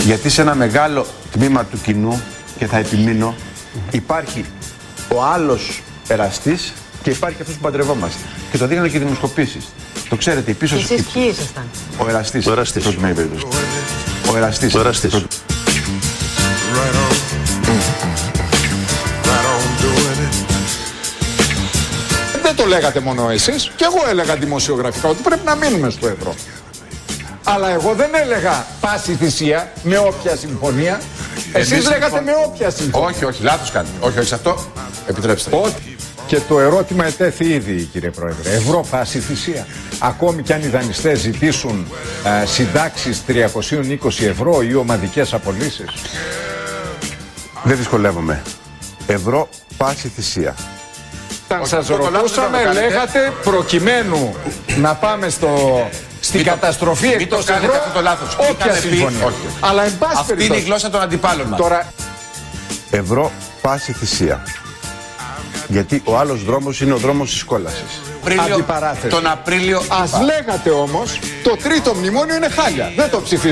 Γιατί σε ένα μεγάλο τμήμα του κοινού, και θα επιμείνω, υπάρχει ο άλλος εραστής και υπάρχει αυτός που παντρευόμαστε. Και το δείχνουν και οι δημοσκοπήσεις. Το ξέρετε, η πίσω. Εσείς ποιοι ήσασταν? Ο εραστής. Ο εραστής. Ο εραστής. Ο εραστής. Δεν το λέγατε μόνο εσείς, και εγώ έλεγα δημοσιογραφικά ότι πρέπει να μείνουμε στο ευρώ. Αλλά εγώ δεν έλεγα πάση θυσία με όποια συμφωνία. Εσείς λέγατε με όποια συμφωνία. Όχι, όχι, λάθος κάνετε. Όχι, όχι, σε αυτό επιτρέψτε. Όχι. Και το ερώτημα ετέθη ήδη, κύριε Πρόεδρε. Ευρώ πάση θυσία. Ακόμη κι αν οι δανειστές ζητήσουν συντάξεις 320 ευρώ ή ομαδικές απολύσεις. Δεν δυσκολεύομαι. Ευρώ πάση θυσία. Όταν σας ρωτούσαμε, λέγατε προκειμένου να πάμε στην καταστροφή εκτός ευρώ, αυτό το λάθος. όποια συμφωνία. Όχι. Αλλά εν πάση Αυτή είναι η γλώσσα των αντιπάλων μας. Τώρα, ευρώ πάση θυσία. Γιατί ο άλλος δρόμος είναι ο δρόμος της κόλασης. αντιπαράθεση. Τον Απρίλιο. Ας λέγατε όμως, το τρίτο μνημόνιο είναι χάλια. Δεν το ψηφίζουμε.